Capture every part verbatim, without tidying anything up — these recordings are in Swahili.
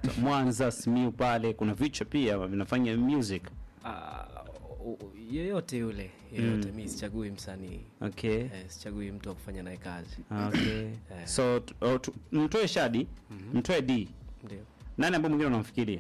Mwanza, Simiyu pale kuna vichwa pia vinafanya music. Uh, yeyote yule, yeyote mm. mimi sichagui msanii. Okay. Eh, sichagui mtu wa kufanya naye kazi. Okay. eh. So uh, mtoe Shadi, mm-hmm. mtoe D. Ndio. Nani ambaye mwingine unamfikiria?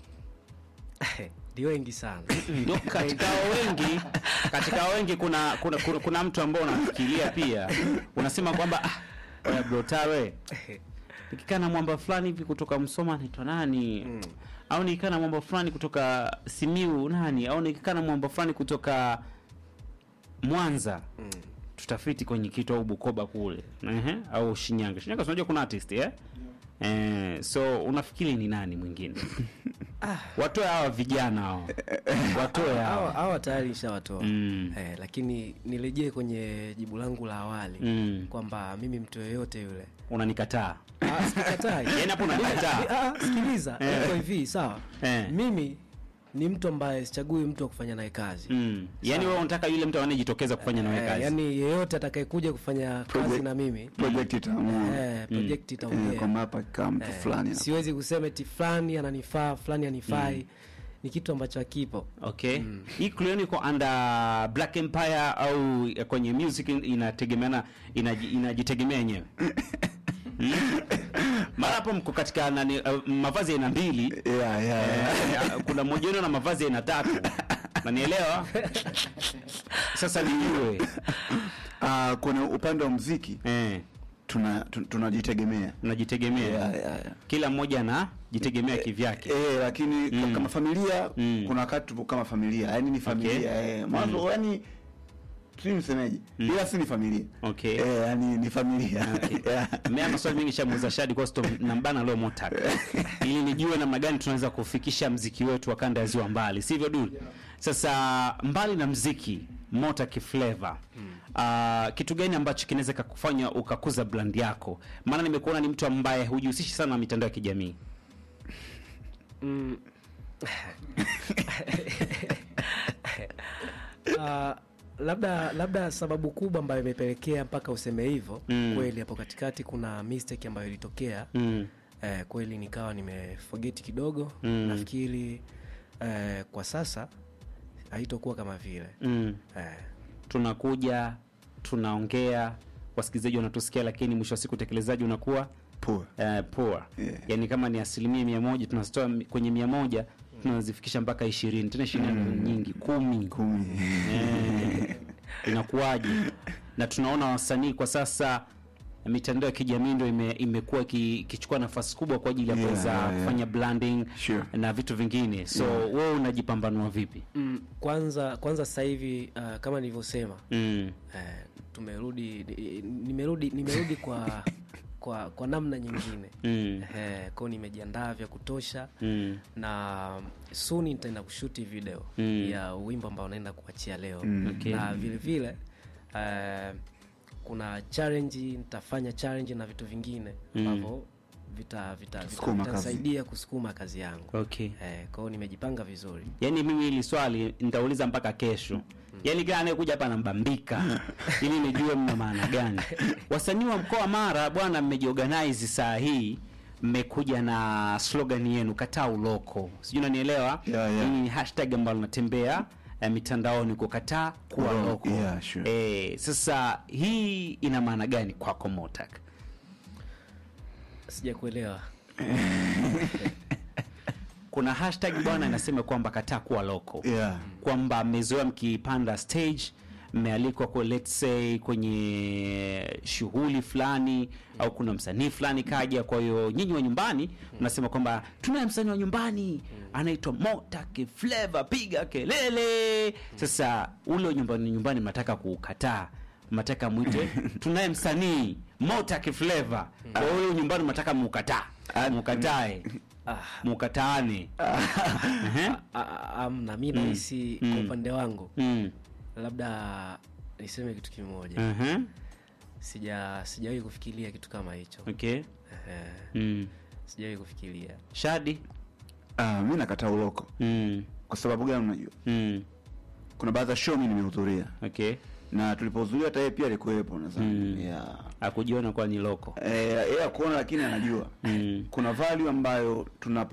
Ndio wengi sana. Ndio katika wengi, katika wengi kuna kuna kuna, kuna mtu ambaye unafikiria pia. Unasema kwamba ah, oya bro Tare. Nikikana mwamba fulani hivi kutoka Msoma anaitwa nani? Mm. Au nikikana mwamba fulani kutoka Simiyu nani? Au nikikana mwamba fulani kutoka Mwanza. Mm. Tutafiti kwenye kitu au Bukoba kule. Ehe, au Shinyanga. Shinyanga unajua kuna artist eh? Yeah. Eh, so unafikiri ni nani mwingine? Ah, watoe hawa vijana hao. Watoe hawa hawa tayari nishawatoa. Mm. Eh, lakini nirejee kwenye jibu langu la awali mm. kwamba mimi mtu yeyote yule. Unanikataa? Ah, sikatai. Yaani hapo unanikataa. Ah, sikiliza, eh. Iko hivi, sawa? Eh. Mimi ni mtu ambaye sichagui mtu wa kufanya naye kazi. Mm. Yaani wewe unataka yule mtu anayejitokeza kufanya naye kazi. Eh, yaani yeyote atakayekuja kufanya project, kazi na mimi, project itaamua. Eh, project mm. itaongea. Eh, kwa mapa kama mtu eh, fulani. Siwezi kusema eti fulani ananifaa, fulani anifai. Mm. Ni kitu ambacho hakipo. Okay. Mm. Hii Cleon iko under Black Empire au kwenye music inategemeana inajitegemea yenyewe. Mm. Mara hapo mko katika nani uh, mavazi aina mbili. Yeah, yeah. Eh, kuna mmoja wenu na mavazi aina tatu. Unanielewa? Sasa nijue. Ah, uh, kuna upande wa muziki. Eh. Tuna tunajitegemea. Tunajitegemea. Yeah, yeah, yeah. Kila mmoja anajitegemea kivyake. Eh, lakini mm. kama familia mm. kuna wakati tupo kama familia. Yaani ni familia. Okay. Eh, mwanzo mm. yani sio msemeji. Mm. Ila si ni familia. Okay. Eh, yani ni familia. Okay. Yeah. Mimi maswali mengi shamuza Shadi kwa stop nambana leo Motak. Ili nijue namna gani tunaweza kufikisha muziki wetu wa kanda ya Ziwa mbali. Sivyo Dul? Yeah. Sasa mbali na muziki Motak flavor. Hmm. Uh, kitu gani ambacho kinaweza kukufanya ukakuza brand yako? Maana nimekuona ni mtu ambaye hujihusishi sana na mitandao ya kijamii. Mm. uh, labda labda sababu kubwa ambayo imepelekea mpaka useme hivyo, mm. kweli hapo katikati kuna mistake ambayo ilitokea. Mm. Eh, kweli nikawa nimeforget kidogo. Mm. Nafikiri eh, kwa sasa haitakuwa kama vile. Mm. Eh, tunakuja, tunaongea, wasikilizaji wanatusikia, lakini mwisho wa siku utekelezaji unakuwa poor. Eh, poor. Yeah. Yaani kama ni asilimia mia moja tunazitoa kwenye mia moja tunazifikisha mpaka ishirini. Tena ishirini mm. nyingi, kumi. kumi. Eh, inakuwaje? Na tunaona wasanii kwa sasa mitandao ya kijamii ndio ime, imekuwa ikichukua nafasi kubwa kwa ajili ya yeah, kuweza yeah, kufanya yeah. branding sure. na vitu vingine. So yeah. wewe unajipambanua vipi? Mm, kwanza kwanza sasa hivi uh, kama nilivyosema mm. uh, tumerudi nimerudi nimerudi kwa kwa kwa namna nyingine. Mm. Eh, kwa nimejiandaa vya kutosha mm. na soon nitaenda kushoot video mm. ya wimbo ambao naenda kuachia leo. Mm. Okay. Na vile vile uh, kuna challenge, nitafanya challenge na vitu vingine ambavyo mm. vita vita vitasaidia kusukuma kazi yangu. Okay. Eh, kwa hiyo nimejipanga vizuri. Yaani mimi hili swali nitauliza mpaka kesho. Mm. Yaani gani kuja hapa nambambika ili nijue mna maana gani. Wasanii wa mkoa Mara bwana, mmejiorganize saa hii, mmekuja na slogan yenu kataa uloko. Sijui unanielewa? Yeah, yeah. Hii hashtag ambayo natembea eh, mitandaoni kukataa kuwa oh, loko. Yeah, sure. Eh, sasa hii ina maana gani kwako Motak? Sijakuelewa. Kuna hashtag bwana inasema kwamba kataa kuwa loko. Yeah. Kwamba mmezoea mkipanda stage, mmealikwa kwa let's say kwenye shughuli fulani mm. au kuna msanii fulani kaja, kwa hiyo nyinyi wa nyumbani mnasema mm. kwamba tunaye msanii wa nyumbani mm. anaitwa Motak Flavor, piga kelele. Mm. Sasa ule nyumbani nyumbani mnataka kukataa, mnataka muite tunaye msanii Motak Flavor. Mm. Kwa hiyo nyumbani mnataka mukataa, mukatae. Ah, mukataane. Amna, mimi nahisi kwa upande wangu mm. labda niseme kitu kimoja. Uh-huh. Sija sijawahi kufikiria kitu kama hicho. Okay. Uh-huh. Mm. Sijawahi kufikiria. Shadi? Ah, mimi nakataa uloko. Mm. Kwa sababu gani unajua? Mm. Kuna baadhi ya show mimi nimehudhuria. Okay. Na tulipohudhuria hata yeye pia alikuwepo nadhani. Mm. Yeah. Hakujiona kwa ni loko. Eh, yeye akuona lakini anajua. Mm. Kuna value ambayo tuna